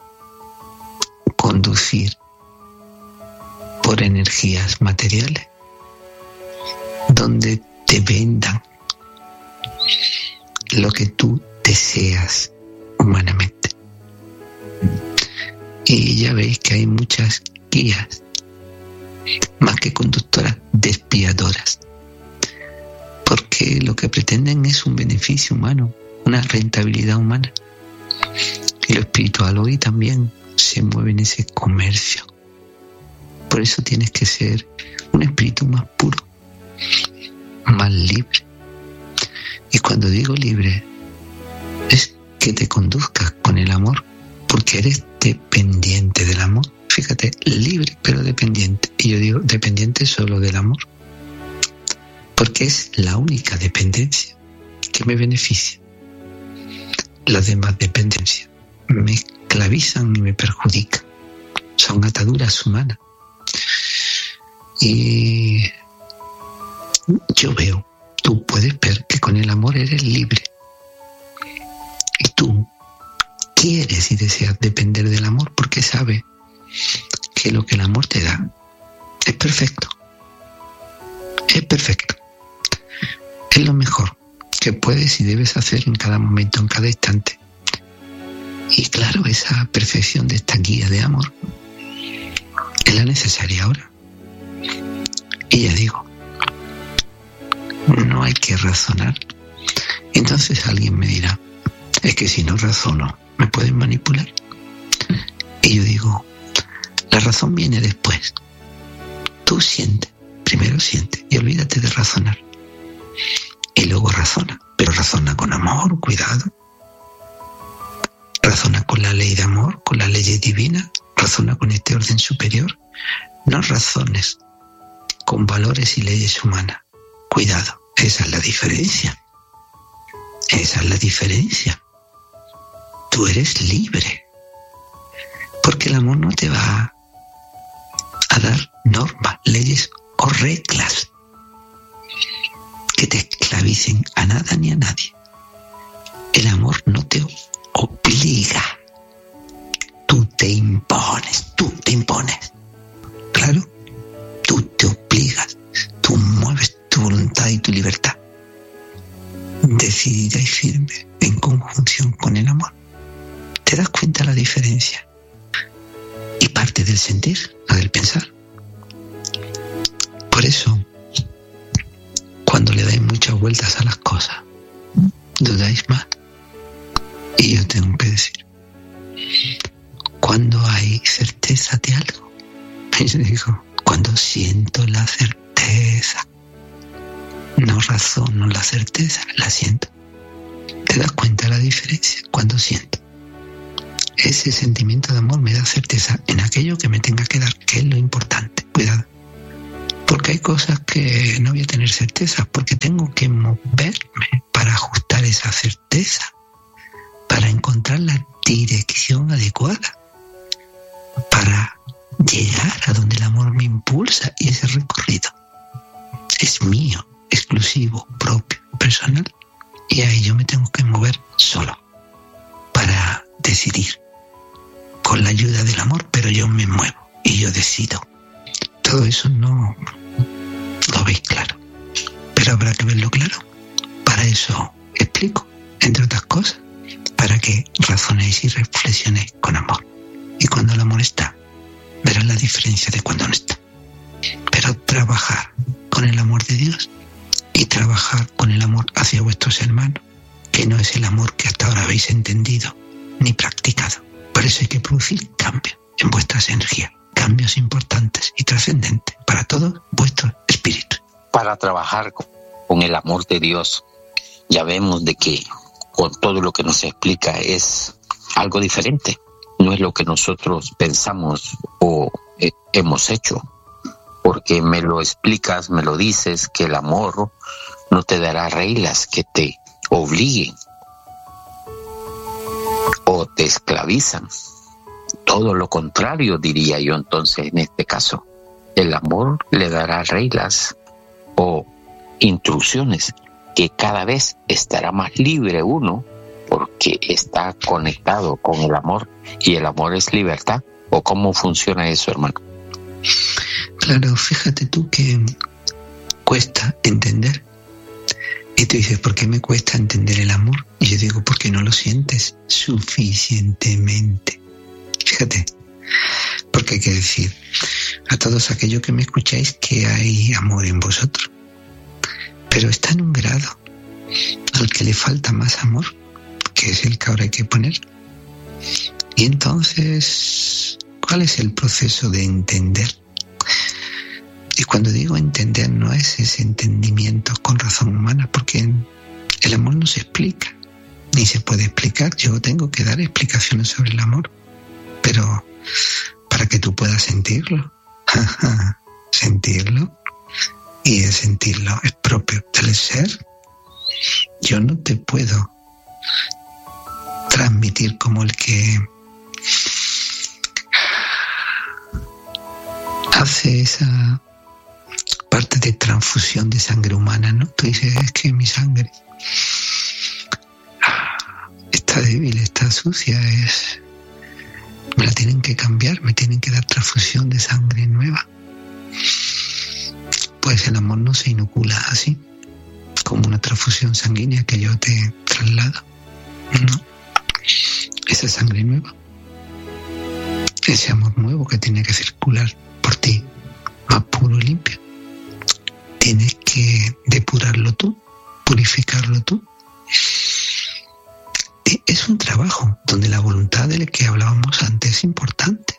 conducir por energías materiales, donde te vendan lo que tú deseas humanamente. Y ya veis que hay muchas guías, más que conductoras, despiadoras, porque lo que pretenden es un beneficio humano, una rentabilidad humana. Y lo espiritual hoy también se mueve en ese comercio. Por eso tienes que ser un espíritu más puro, más libre. Y cuando digo libre, es que te conduzcas con el amor, porque eres dependiente del amor. Fíjate, libre pero dependiente. Y yo digo dependiente solo del amor, porque es la única dependencia que me beneficia. Las demás dependencias me esclavizan y me perjudican. Son ataduras humanas. Y yo veo, tú puedes ver que con el amor eres libre. Y tú quieres y deseas depender del amor porque sabes que lo que el amor te da es perfecto. Es perfecto. Es lo mejor que puedes y debes hacer en cada momento, en cada instante. Y claro, esa perfección de esta guía de amor es la necesaria ahora. Y ya digo, no hay que razonar. Entonces alguien me dirá, es que si no razono, ¿me pueden manipular? Y yo digo, la razón viene después. Tú siente, primero siente y olvídate de razonar. Y luego razona, pero razona con amor, cuidado. Razona con la ley de amor, con la ley divina, razona con este orden superior. No razones con valores y leyes humanas. Cuidado, esa es la diferencia. Esa es la diferencia. Tú eres libre, porque el amor no te va a dar normas, leyes o reglas que te esclavicen a nada ni a nadie. El amor no te obliga, tú te impones, tú te impones. Claro, tú te obligas, tú mueves tu voluntad tu libertad, decidida y firme, en conjunción con el amor. ¿Te das cuenta la diferencia? Y parte del sentir, no del pensar. Por eso, cuando le dais muchas vueltas a las cosas, dudáis más. Y yo tengo que decir, cuando hay certeza de algo, yo digo, cuando siento la certeza, no razono la certeza, la siento. ¿Te das cuenta la diferencia? Cuando siento. Ese sentimiento de amor me da certeza en aquello que me tenga que dar, que es lo importante. Cuidado. Porque hay cosas que no voy a tener certeza, porque tengo que moverme para ajustar esa certeza, para encontrar la dirección adecuada, para llegar a donde el amor me impulsa, y ese recorrido es mío, exclusivo, propio, personal, y ahí yo me tengo que mover solo para decidir con la ayuda del amor, pero yo me muevo y yo decido. Todo eso no lo veis claro, pero habrá que verlo claro. Para eso explico, entre otras cosas, para que razonéis y reflexionéis con amor. Y cuando el amor está, verás la diferencia de cuando no está. Pero trabajar con el amor de Dios y trabajar con el amor hacia vuestros hermanos, que no es el amor que hasta ahora habéis entendido ni practicado. Por eso hay que producir cambios en vuestras energías, cambios importantes y trascendentes para todo vuestro espíritu. Para trabajar con el amor de Dios, ya vemos de que con todo lo que nos explica es algo diferente. No es lo que nosotros pensamos o eh, hemos hecho. Porque me lo explicas, me lo dices, que el amor no te dará reglas que te obliguen o te esclavizan. Todo lo contrario, diría yo entonces en este caso. El amor le dará reglas o instrucciones que cada vez estará más libre uno, porque está conectado con el amor, y el amor es libertad. ¿O cómo funciona eso, hermano? Claro, fíjate tú que cuesta entender. Y tú dices, ¿por qué me cuesta entender el amor? Y yo digo, porque no lo sientes suficientemente. Fíjate, porque hay que decir a todos aquellos que me escucháis que hay amor en vosotros, pero está en un grado al que le falta más amor, que es el que ahora hay que poner. Y entonces, ¿cuál es el proceso de entender? Y cuando digo entender, no es ese entendimiento con razón humana, porque el amor no se explica, ni se puede explicar. Yo tengo que dar explicaciones sobre el amor, pero para que tú puedas sentirlo, sentirlo, y el sentirlo es propio del ser. Yo no te puedo transmitir como el que hace esa parte de transfusión de sangre humana, ¿no? Tú dices, es que mi sangre está débil, está sucia, es... me la tienen que cambiar, me tienen que dar transfusión de sangre nueva. Pues el amor no se inocula así, como una transfusión sanguínea que yo te traslado. No, esa sangre nueva, ese amor nuevo que tiene que circular por ti, más puro y limpio, tienes que depurarlo tú, purificarlo tú. Y es un trabajo donde la voluntad de la que hablábamos antes es importante.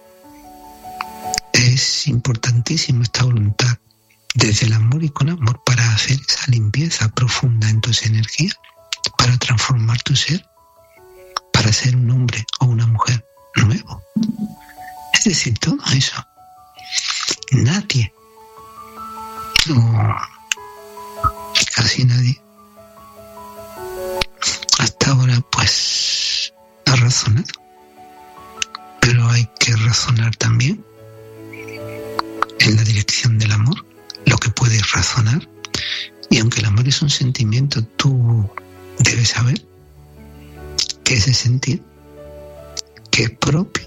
Es importantísimo esta voluntad desde el amor y con amor para hacer esa limpieza profunda en tus energías, para transformar tu ser, para ser un hombre o una mujer nuevo. Es decir, todo eso. Nadie, o casi nadie, hasta ahora pues ha razonado. Pero hay que razonar también en la dirección del amor, lo que puedes razonar. Y aunque el amor es un sentimiento, tú debes saber que ese sentir, que es propio,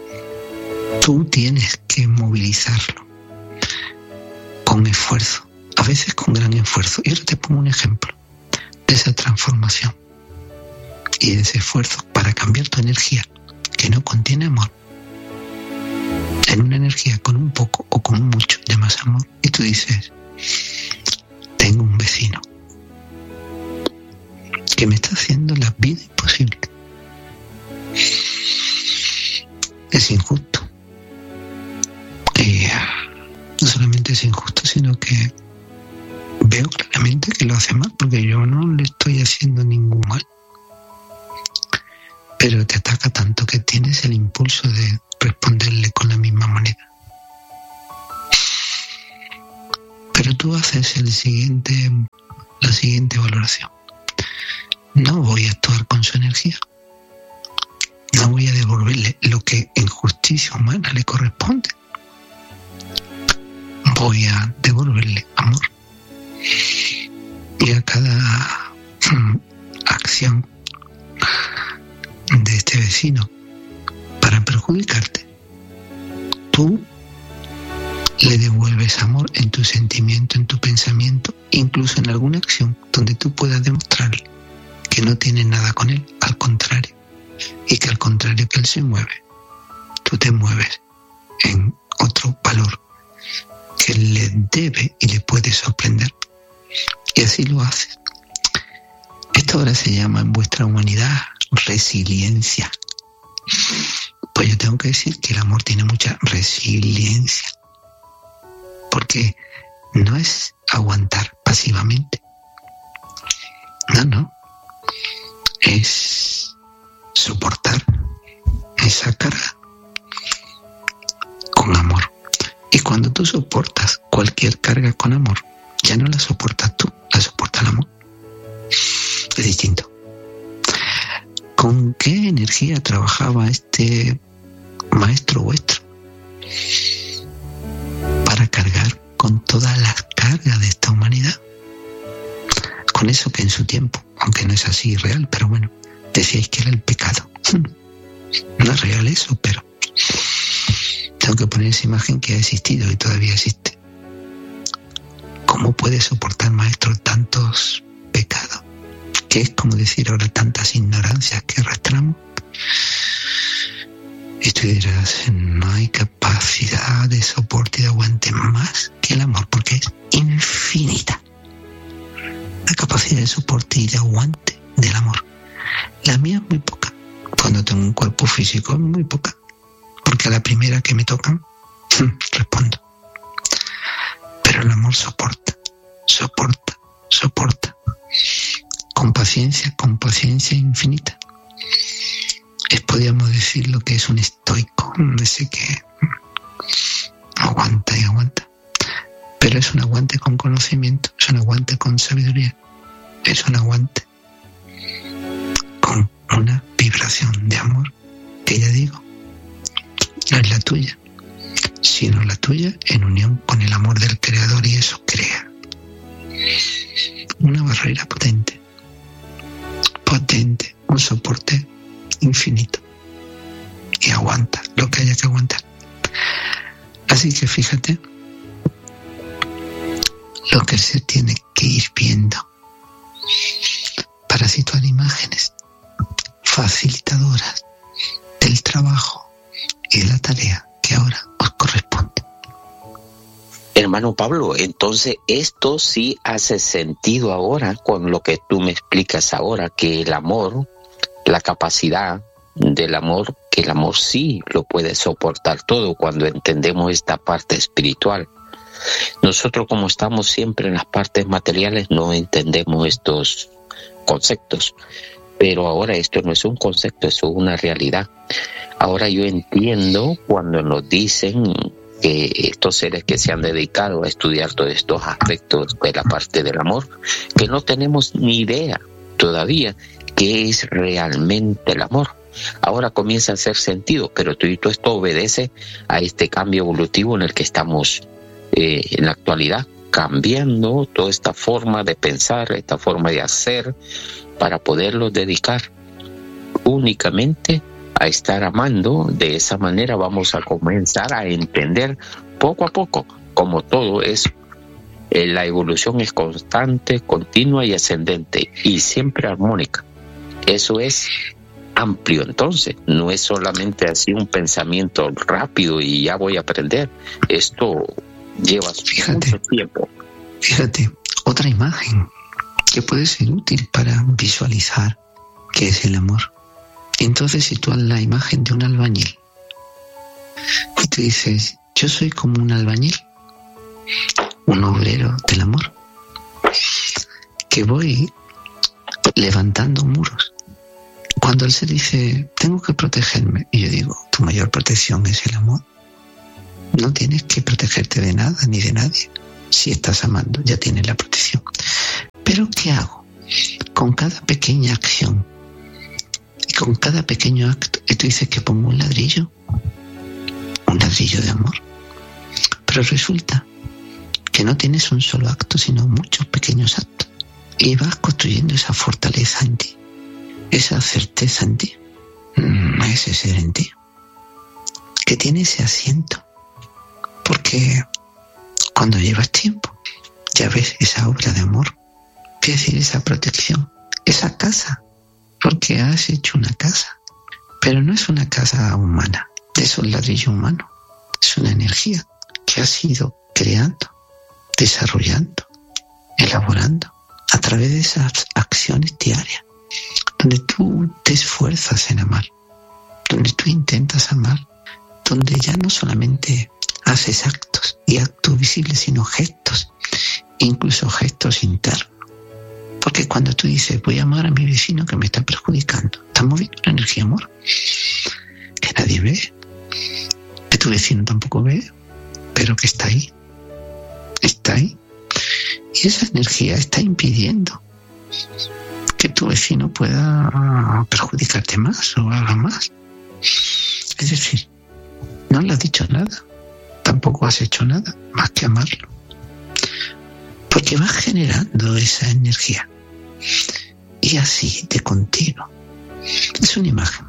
tú tienes que movilizarlo con esfuerzo a veces con gran esfuerzo. Y ahora te pongo un ejemplo de esa transformación y de ese esfuerzo para cambiar tu energía, que no contiene amor, en una energía con un poco o con mucho de más amor. Y tú dices, tengo un vecino que me está haciendo la vida imposible. Es injusto. Y no solamente es injusto, sino que veo claramente que lo hace mal, porque yo no le estoy haciendo ningún mal. Pero te ataca tanto que tienes el impulso de responderle con la misma moneda. Pero tú haces el siguiente, la siguiente valoración. No voy a actuar con su energía. No voy a devolverle lo que en justicia humana le corresponde. Voy a devolverle amor. Y a cada mm, acción de este vecino para perjudicarte, tú le devuelves amor en tu sentimiento, en tu pensamiento, incluso en alguna acción donde tú puedas demostrarle que no tienes nada con él, al contrario, y que al contrario que él se mueve, tú te mueves en otro valor que le debe y le puede sorprender, y así lo haces. Esto ahora se llama en vuestra humanidad resiliencia. Pues yo tengo que decir que el amor tiene mucha resiliencia, porque no es aguantar pasivamente, no, no, es soportar esa carga con amor. Y cuando tú soportas cualquier carga con amor, ya no la soportas tú, la soporta el amor. Es distinto. ¿Con qué energía trabajaba este maestro vuestro para cargar con todas las cargas de esta humanidad? Con eso que en su tiempo, aunque no es así real, pero bueno, decíais que era el pecado. No es real eso, pero tengo que poner esa imagen que ha existido y todavía existe. ¿Cómo puede soportar, maestro, tantos pecados? Que es como decir ahora tantas ignorancias que arrastramos. Y tú dirás, no hay capacidad de soporte y de aguante más que el amor, porque es infinita la capacidad de soporte y de aguante del amor. La mía es muy poca. Cuando tengo un cuerpo físico es muy poca, porque a la primera que me tocan respondo. Pero el amor soporta, soporta, soporta, con paciencia, con paciencia infinita. Es, podríamos decir, lo que es un estoico, ese que aguanta y aguanta. Pero es un aguante con conocimiento, es un aguante con sabiduría, es un aguante con una vibración de amor, que ya digo, no es la tuya, sino la tuya en unión con el amor del Creador, y eso crea una barrera potente, potente, un soporte infinito, y aguanta lo que haya que aguantar. Así que fíjate lo que se tiene que ir viendo para situar imágenes facilitadoras del trabajo y de la tarea que ahora os corresponde. Hermano Pablo, entonces esto sí hace sentido ahora con lo que tú me explicas ahora, que el amor, la capacidad del amor, que el amor sí lo puede soportar todo cuando entendemos esta parte espiritual. Nosotros, como estamos siempre en las partes materiales, no entendemos estos conceptos, pero ahora esto no es un concepto, es una realidad. Ahora yo entiendo cuando nos dicen que estos seres que se han dedicado a estudiar todos estos aspectos de la parte del amor, que no tenemos ni idea todavía qué es realmente el amor. Ahora comienza a hacer sentido, pero todo esto obedece a este cambio evolutivo en el que estamos eh, en la actualidad, cambiando toda esta forma de pensar, esta forma de hacer, para poderlos dedicar únicamente a estar amando. De esa manera vamos a comenzar a entender poco a poco, como todo es Eh, la evolución es constante, continua y ascendente y siempre armónica. Eso es amplio, entonces no es solamente así un pensamiento rápido y ya voy a aprender. Esto lleva fíjate, mucho tiempo. Fíjate, otra imagen que puede ser útil para visualizar qué es el amor. Entonces sitúas la imagen de un albañil y tú dices, yo soy como un albañil, un obrero del amor, que voy levantando muros. Cuando él se dice, tengo que protegerme, y yo digo, tu mayor protección es el amor. No tienes que protegerte de nada ni de nadie. Si estás amando, ya tienes la protección. Pero ¿qué hago? Con cada pequeña acción y con cada pequeño acto, y tú dices que pongo un ladrillo, un ladrillo de amor. Pero resulta que no tienes un solo acto, sino muchos pequeños actos. Y vas construyendo esa fortaleza en ti, esa certeza en ti, ese ser en ti, que tiene ese asiento. Porque cuando llevas tiempo, ya ves esa obra de amor, es decir, esa protección, esa casa, porque has hecho una casa, pero no es una casa humana, es un ladrillo humano, es una energía que has ido creando, desarrollando, elaborando, a través de esas acciones diarias, donde tú te esfuerzas en amar, donde tú intentas amar, donde ya no solamente haces actos y actos visibles, sino gestos, incluso gestos internos. Porque cuando tú dices, voy a amar a mi vecino que me está perjudicando, estás moviendo una energía de amor que nadie ve, que tu vecino tampoco ve, pero que está ahí, está ahí. Y esa energía está impidiendo que tu vecino pueda perjudicarte más o haga más. Es decir, no le has dicho nada, tampoco has hecho nada más que amarlo. Porque vas generando esa energía. Y así, de continuo. Es una imagen.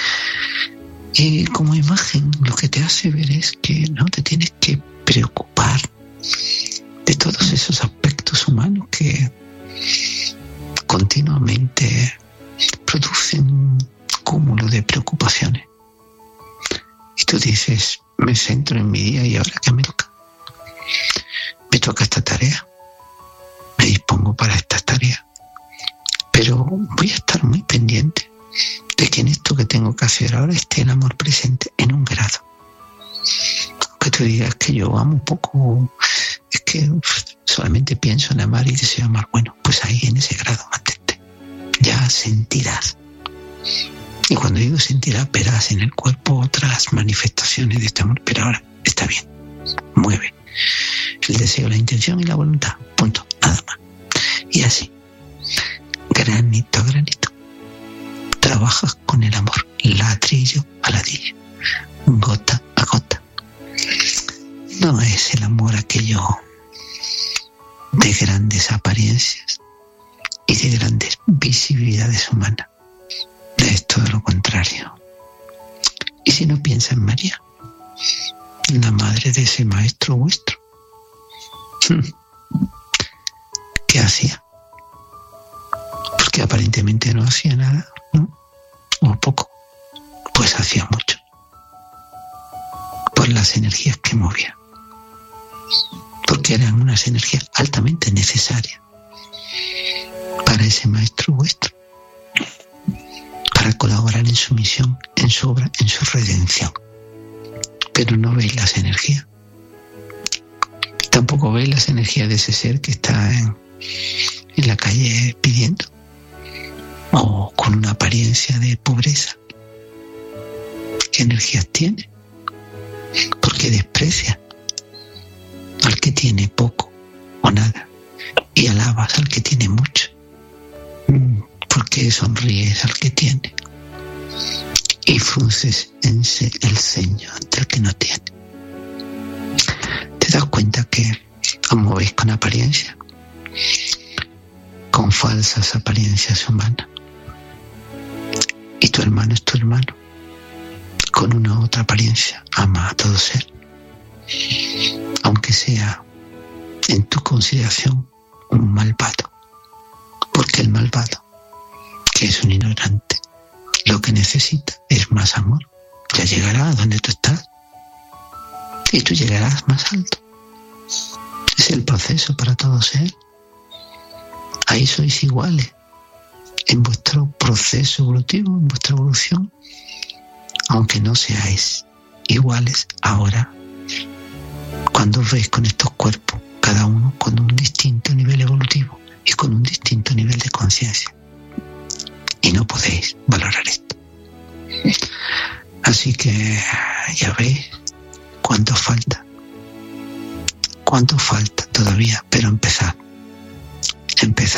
Y como imagen, lo que te hace ver es que no te tienes que preocupar de todos esos aspectos humanos que continuamente producen un cúmulo de preocupaciones. Y tú dices, me centro en mi día y ahora ¿qué me toca? Me toca esta tarea. Me dispongo para esta tarea. Pero voy a estar muy pendiente de que en esto que tengo que hacer ahora esté el amor presente en un grado. Aunque tú digas que yo amo poco, es que solamente pienso en amar y deseo amar. Bueno, pues ahí en ese grado mantente. Ya sentirás. Y cuando digo sentirás, verás en el cuerpo otras manifestaciones de este amor. Pero ahora está bien. Mueve el deseo, la intención y la voluntad. Punto. Nada más. Y así, granito a granito, trabajas con el amor, ladrillo a ladrillo, gota a gota. No es el amor aquello de grandes apariencias y de grandes visibilidades humanas. Es todo lo contrario. Y si no piensa en María, la madre de ese maestro vuestro, ¿qué hacía? Porque aparentemente no hacía nada, ¿no? O poco. Pues hacía mucho. Por las energías que movía. Porque eran unas energías altamente necesarias para ese maestro vuestro. Para colaborar en su misión, en su obra, en su redención. Pero no veis las energías. Tampoco veis las energías de ese ser que está en, en la calle pidiendo. O con una apariencia de pobreza. ¿Qué energías tiene? Porque desprecia al que tiene poco o nada y alabas al que tiene mucho. Porque sonríes al que tiene y frunces en el ceño ante el que no tiene. Te das cuenta que os movéis con apariencia, con falsas apariencias humanas. Y tu hermano es tu hermano, con una otra apariencia, ama a todo ser, aunque sea en tu consideración un malvado, porque el malvado, que es un ignorante, lo que necesita es más amor. Ya llegará a donde tú estás y tú llegarás más alto. Es el proceso para todo ser. Ahí sois iguales en vuestro proceso evolutivo, en vuestra evolución, aunque no seáis iguales ahora, cuando os veis con estos cuerpos, cada uno con un distinto nivel evolutivo y con un distinto nivel de conciencia. Y no podéis valorar esto. Así que ya veis cuánto falta. Cuánto falta todavía, pero empezad. Empezad